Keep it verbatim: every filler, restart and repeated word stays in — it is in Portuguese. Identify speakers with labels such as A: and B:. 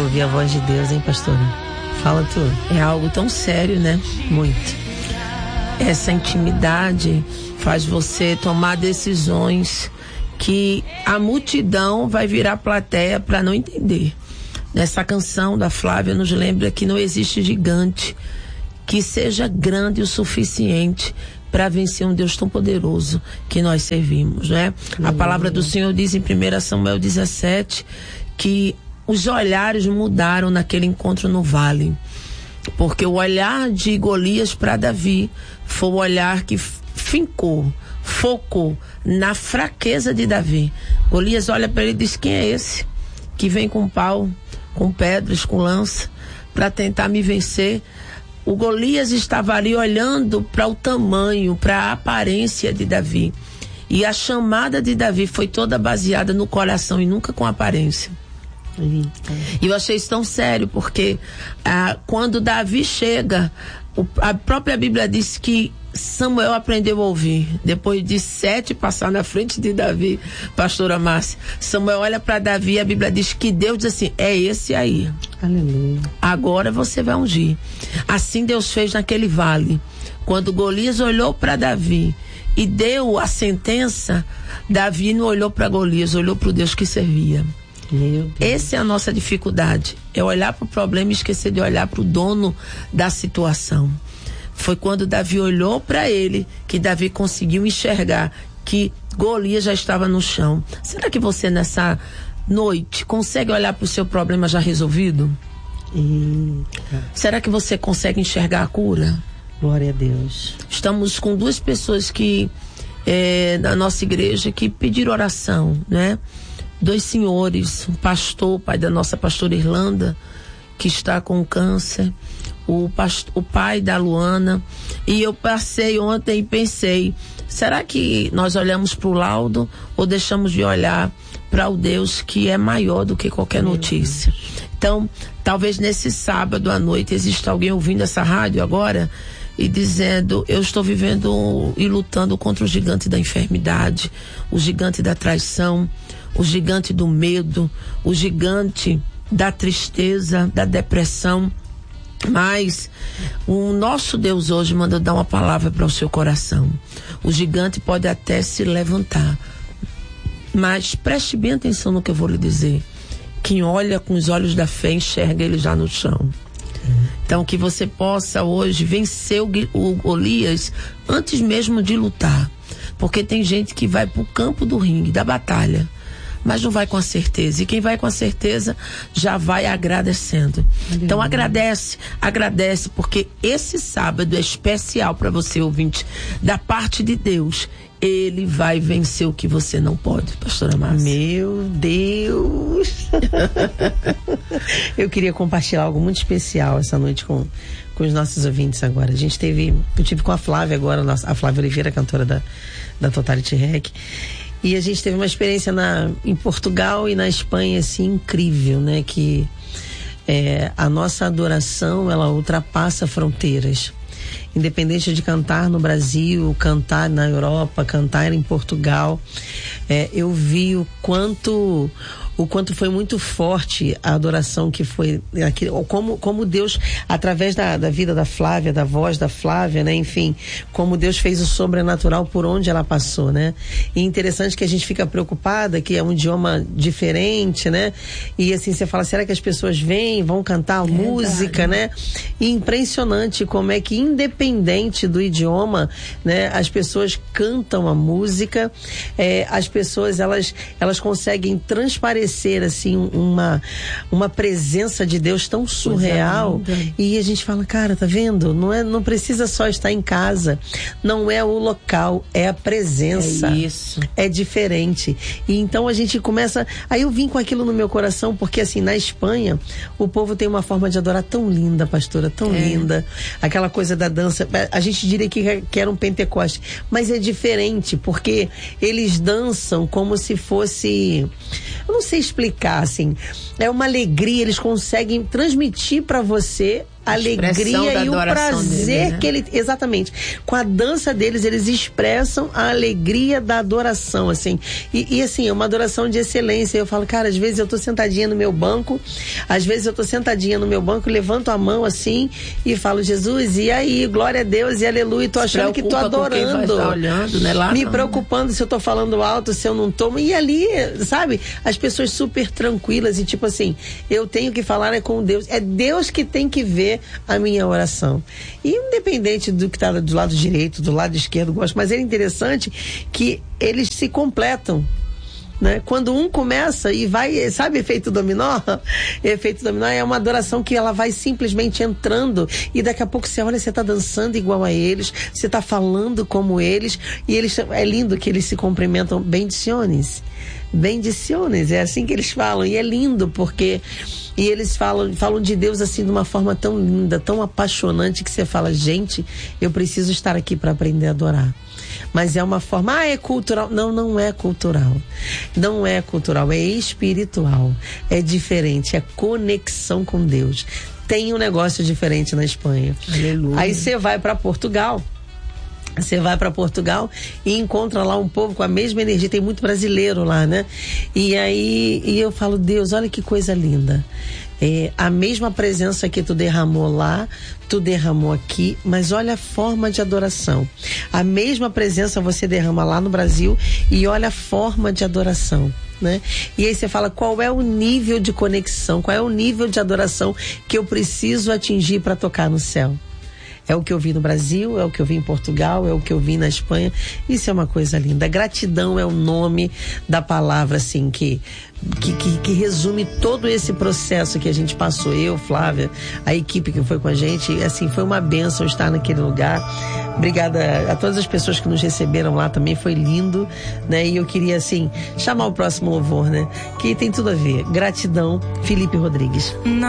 A: ouvir a voz de Deus, hein, pastora? Fala tu.
B: É algo tão sério, né?
A: Muito.
B: Essa intimidade faz você tomar decisões que a multidão vai virar plateia para não entender. Nessa canção da Flávia nos lembra que não existe gigante que seja grande o suficiente para vencer um Deus tão poderoso que nós servimos, né? Uhum. A palavra do Senhor diz em primeiro Samuel dezessete que os olhares mudaram naquele encontro no vale, porque o olhar de Golias para Davi foi o olhar que fincou, focou na fraqueza de Davi. Golias olha para ele e diz: quem é esse que vem com pau, com pedras, com lança para tentar me vencer? O Golias estava ali olhando para o tamanho, para a aparência de Davi. E a chamada de Davi foi toda baseada no coração e nunca com aparência. E eu achei isso tão sério, porque ah, quando Davi chega, o, a própria Bíblia diz que Samuel aprendeu a ouvir. Depois de sete passar na frente de Davi, pastora Márcia, Samuel olha para Davi e a Bíblia diz que Deus diz assim: é esse aí.
A: Aleluia.
B: Agora você vai ungir. Assim Deus fez naquele vale. Quando Golias olhou para Davi e deu a sentença, Davi não olhou para Golias, olhou para o Deus que servia. Essa é a nossa dificuldade, é olhar para o problema e esquecer de olhar para o dono da situação. Foi quando Davi olhou para ele que Davi conseguiu enxergar que Golias já estava no chão. Será que você nessa noite consegue olhar para o seu problema já resolvido?
A: Eita.
B: Será que você consegue enxergar a cura?
A: Glória a Deus.
B: Estamos com duas pessoas que é, da nossa igreja que pediram oração, né? Dois senhores, um pastor, pai da nossa pastora Irlanda, que está com câncer, o, pastor, o pai da Luana, e eu passei ontem e pensei, será que nós olhamos para o laudo ou deixamos de olhar para o Deus que é maior do que qualquer notícia? Então, talvez nesse sábado à noite exista alguém ouvindo essa rádio agora e dizendo: eu estou vivendo e lutando contra o gigante da enfermidade, o gigante da traição, o gigante do medo, o gigante da tristeza, da depressão. Mas o nosso Deus hoje manda dar uma palavra para o seu coração. O gigante pode até se levantar, mas preste bem atenção no que eu vou lhe dizer. Quem olha com os olhos da fé enxerga ele já no chão. Então que você possa hoje vencer o, o Golias antes mesmo de lutar, porque tem gente que vai para o campo do ringue, da batalha, mas não vai com a certeza. E quem vai com a certeza já vai agradecendo. Aleluia. Então agradece, agradece, porque esse sábado é especial para você, ouvinte, da parte de Deus. Ele vai vencer o que você não pode, pastora Márcia.
A: Meu Deus! Eu queria compartilhar algo muito especial essa noite com, com os nossos ouvintes agora. A gente teve, eu tive com a Flávia agora, a Flávia Oliveira, cantora da, da Totality Rec. E a gente teve uma experiência na, em Portugal e na Espanha, assim, incrível, né? Que é, a nossa adoração, ela ultrapassa fronteiras. Independente de cantar no Brasil, cantar na Europa, cantar em Portugal, é, eu vi o quanto... o quanto foi muito forte a adoração que foi aqui, como, como Deus, através da, da vida da Flávia, da voz da Flávia, né, enfim, como Deus fez o sobrenatural por onde ela passou, né? E interessante que a gente fica preocupada que é um idioma diferente, né? E assim, você fala, será que as pessoas vêm, vão cantar a é música, verdade, né? E impressionante como é que, independente do idioma, né, as pessoas cantam a música, é, as pessoas, elas, elas conseguem transparecer ser assim uma uma presença de Deus tão surreal. E a gente fala, cara, tá vendo? Não é, não precisa só estar em casa, não é o local, é a presença.
B: É isso.
A: É diferente. E então a gente começa, aí eu vim com aquilo no meu coração, porque assim, na Espanha, o povo tem uma forma de adorar tão linda, pastora, tão é. linda. Aquela coisa da dança, a gente diria que, que era um Pentecoste, mas é diferente, porque eles dançam como se fosse, eu não sei explicar, assim, é uma alegria, eles conseguem transmitir para você a alegria e o prazer dele, né? que ele... Exatamente. Com a dança deles, eles expressam a alegria da adoração, assim. E, e assim, é uma adoração de excelência. Eu falo, cara, às vezes eu tô sentadinha no meu banco, às vezes eu tô sentadinha no meu banco, levanto a mão assim e falo, Jesus, e aí? Glória a Deus e aleluia. Tô achando que tô adorando.
B: Olhando, né? Lá
A: me
B: não,
A: preocupando
B: né?
A: se eu tô falando alto, se eu não tô. E ali, sabe? As pessoas super tranquilas e tipo assim, eu tenho que falar é com Deus. É Deus que tem que ver a minha oração. E independente do que tá do lado direito, do lado esquerdo, gosto, mas é interessante que eles se completam. Né? Quando um começa e vai, sabe, efeito dominó? Efeito dominó é uma adoração que ela vai simplesmente entrando e daqui a pouco você olha, você tá dançando igual a eles, você tá falando como eles e eles, é lindo que eles se cumprimentam, bendiciones, bendiciones, é assim que eles falam e é lindo porque e eles falam, falam de Deus assim de uma forma tão linda, tão apaixonante que você fala, gente, eu preciso estar aqui para aprender a adorar. Mas é uma forma, ah, é cultural. Não, não é cultural. Não é cultural, é espiritual. É diferente, é conexão com Deus. Tem um negócio diferente na Espanha.
B: Aleluia.
A: Aí você vai para Portugal. Você vai para Portugal e encontra lá um povo com a mesma energia. Tem muito brasileiro lá, né? E aí e eu falo, Deus, olha que coisa linda. É, a mesma presença que tu derramou lá, tu derramou aqui, mas olha a forma de adoração. A mesma presença você derrama lá no Brasil e olha a forma de adoração. Né? E aí você fala, qual é o nível de conexão, qual é o nível de adoração que eu preciso atingir para tocar no céu? É o que eu vi no Brasil, é o que eu vi em Portugal, é o que eu vi na Espanha. Isso é uma coisa linda. Gratidão é o nome da palavra, assim, que, que, que, que resume todo esse processo que a gente passou. Eu, Flávia, a equipe que foi com a gente. Assim, foi uma bênção estar naquele lugar. Obrigada a todas as pessoas que nos receberam lá também. Foi lindo, né? E eu queria, assim, chamar o próximo louvor, né? Que tem tudo a ver. Gratidão, Felipe Rodrigues.